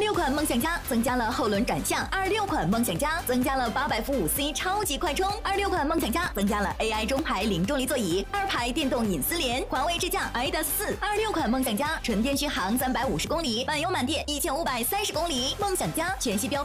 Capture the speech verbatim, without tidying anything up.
六款梦想家增加了后轮转向，二六款梦想家增加了八百伏五 C 超级快充，二六款梦想家增加了 A I 中排零重力座椅，二排电动隐私帘，华为智驾 I D A S 四，二六款梦想家纯电续航三百五十公里，满油满电一千五百三十公里。梦想家全系标